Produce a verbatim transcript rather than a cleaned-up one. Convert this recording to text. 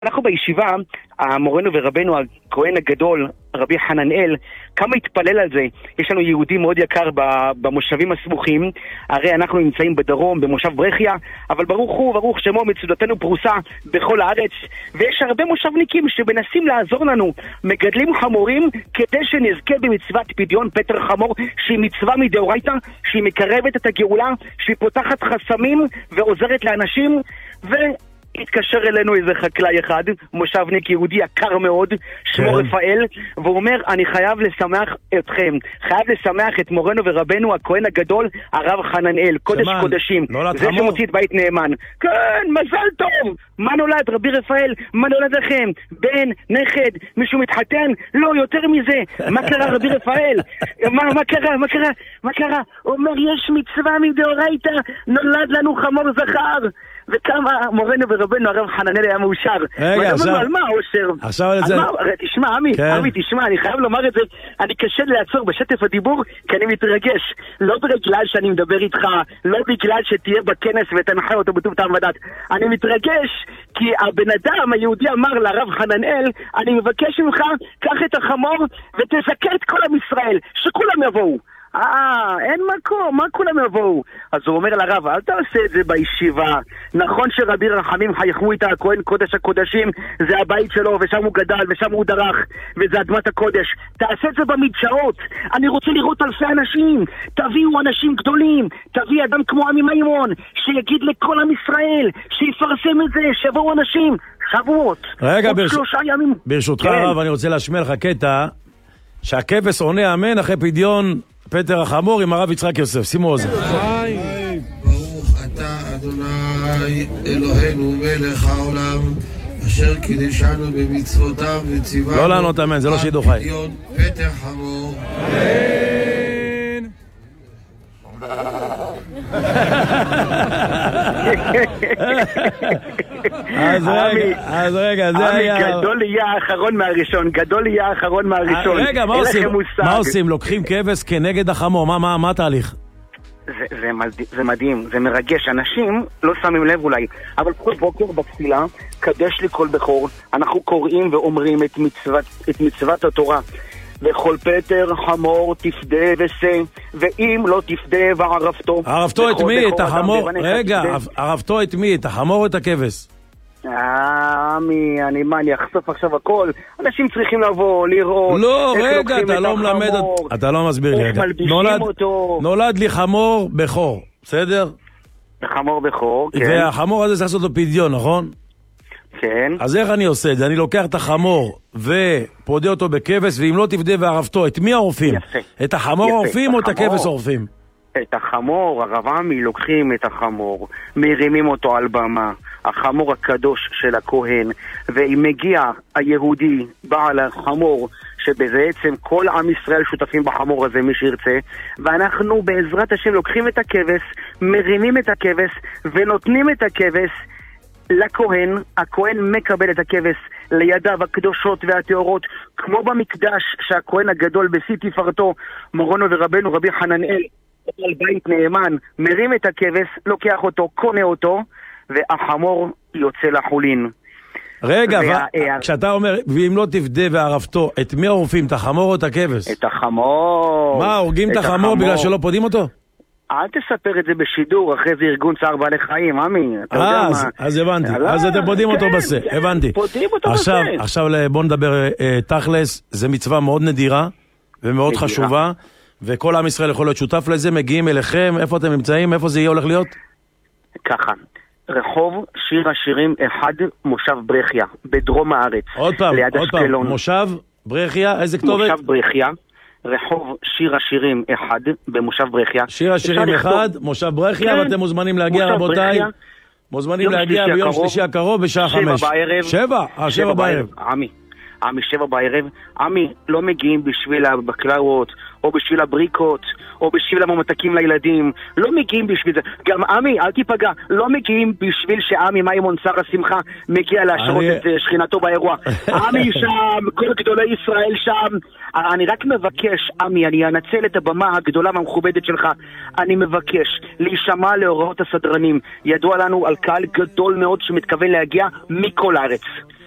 אנחנו בישיבה, המורנו ורבנו הכהן הגדול, רבי חננאל, כמה התפלל על זה. יש לנו יהודי מאוד יקר במושבים הסמוכים, הרי אנחנו נמצאים בדרום, במושב ברכיה, אבל ברוך הוא, ברוך שמו, מצודתנו פרוסה בכל הארץ, ויש הרבה מושבניקים שמנסים לעזור לנו, מגדלים חמורים כדי שנזכה במצוות פדיון פטר חמור, שהיא מצווה מדאורייתא, שהיא מקרבת את הגאולה, שהיא פותחת חסמים ועוזרת לאנשים, ו... התקשר אלינו איזה חקלאי אחד, מושבניק יהודי יקר מאוד, שמו רפאל, והוא אומר, אני חייב לשמח אתכם, חייב לשמח את מורנו ורבנו הכהן הגדול, הרב חננאל, קודש קודשים, זה שמוציא את בית נאמן. כן, מזל טוב! מה נולד, רבי רפאל? מה נולד לכם? בן, נכד, מישהו מתחתן? לא, יותר מזה. מה קרה, רבי רפאל? מה, מה קרה? מה קרה? מה קרה? הוא אומר, יש מצווה מדאורייתא, נולד לנו חמור זכר. וכמה מורנו ורבנו הרב חננאל היה מאושר. רגע, עכשיו... על מה האושר? עכשיו על זה... תשמע, עמי, עמי, תשמע, אני חייב לומר את זה, אני קשה לעצור בשטף הדיבור, כי אני מתרגש. לא בגלל שאני מדבר איתך, לא בגלל שתהיה בכנס ותנחה אותו בטוב טעם ודת. אני מתרגש, כי הבן אדם היהודי אמר לרב חננאל, אני מבקש ממך, קח את החמור ותזכה את כל עם ישראל, שכולם יבואו. אה, אין מקום, מה כולם יבואו? אז הוא אומר לרב, אל תעשה את זה בישיבה. נכון שרבי רחמים חייכו איתה, הכהן קודש הקודשים, זה הבית שלו, ושם הוא גדל, ושם הוא דרך, וזה אדמת הקודש. תעשה את זה במדשאות. אני רוצה לראות אלפי אנשים. תביאו אנשים גדולים. תביא אדם כמו עמי מימון, שיגיד לכל עם ישראל, שיפרסם את זה, שיבואו אנשים. שבועות. רגע, ברש... ברשותך כן. רב, אני רוצה להשמיע לך קטע, שהכבש עונה אמן אחרי פדיון פטר החמור עם הרב יצחק יוסף. שימו אוזן. ברוך אתה אדוני אלוהינו מלך העולם אשר קידשנו במצוותיו וציוונו לא לענות אמן, זה לא שידור חי. פטר חמור. אמן. אז רגע, אז רגע, זה היה... גדול יהיה האחרון מהראשון, גדול יהיה האחרון מהראשון. רגע, מה עושים? מה עושים? לוקחים כבש כנגד החמור, מה התהליך? זה מדהים, זה מרגש. אנשים לא שמים לב אולי, אבל כל בוקר בתפילה, קדש לי כל בכור, אנחנו קוראים ואומרים את מצוות התורה. וכל פטר חמור תפדה ושא, ואם לא תפדה וערפתו. ערפתו את מי? את החמור? רגע, ערפתו את מי? את החמור או את הכבש? עמי, אני מה, אני אחשוף עכשיו הכל. אנשים צריכים לבוא, לראות. לא, רגע, אתה לא מלמד, אתה לא מסביר לי. איך מלבישים אותו. נולד לי חמור בכור, בסדר? חמור בכור, כן. והחמור הזה צריך לעשות לו פדיון, נכון? כן. אז איך אני עושה את זה? אני לוקח את החמור ופודה אותו בכבש, ואם לא תפדה וערפתו, את מי העורפים? יפה. את החמור יפה. העורפים או את החמור. הכבש העורפים? את החמור, הרב עמי, לוקחים את החמור, מרימים אותו על במה, החמור הקדוש של הכהן, ואם מגיע היהודי, בעל החמור, שבעצם כל עם ישראל שותפים בחמור הזה, מי שירצה, ואנחנו בעזרת השם לוקחים את הכבש, מרימים את הכבש, ונותנים את הכבש, לכהן, הכהן מקבל את הכבש לידיו הקדושות והטהורות, כמו במקדש שהכהן הגדול בשיא תפארתו, מורנו ורבנו רבי חננאל, על בית נאמן, מרים את הכבש, לוקח אותו, קונה אותו, והחמור יוצא לחולין. רגע, וה... כשאתה אומר, ואם לא תפדה וערפתו, את מי עורפים? את החמור או את הכבש? את החמור. מה, הורגים את החמור, החמור בגלל שלא פודים אותו? אל תספר את זה בשידור, אחרי זה ארגון צער בעלי חיים, עמי. אה, אז, אז הבנתי. אז אתם פודים אותו בזה, הבנתי. פודים אותו בזה. עכשיו בוא נדבר תכלס, זה מצווה מאוד נדירה ומאוד חשובה, וכל עם ישראל יכול להיות שותף לזה, מגיעים אליכם, איפה אתם נמצאים, איפה זה יהיה הולך להיות? ככה, רחוב שיר השירים אחד, מושב ברכיה, בדרום הארץ. עוד פעם, עוד פעם, מושב ברכיה, איזה כתובת? מושב ברכיה. רחוב שיר השירים אחד במושב ברכיה. שיר השירים אחד, מושב ברכיה, ואתם מוזמנים להגיע, רבותיי. מוזמנים להגיע ביום שלישי הקרוב בשעה חמש. שבע בערב. שבע? אה, שבע בערב. עמי, עמי, שבע בערב. עמי, לא מגיעים בשביל הבקלאות, או בשביל הבריקות, או בשביל הממתקים לילדים. לא מגיעים בשביל זה. גם עמי, אל תיפגע, לא מגיעים בשביל שעמי מימון שר השמחה מגיע להשרות את שכינתו באירוע. עמי שם, כל גדולי ישראל שם. אני רק מבקש, עמי, אני אנצל את הבמה הגדולה והמכובדת שלך. אני מבקש להישמע להוראות הסדרנים. ידוע לנו על קהל גדול מאוד שמתכוון להגיע מכל הארץ.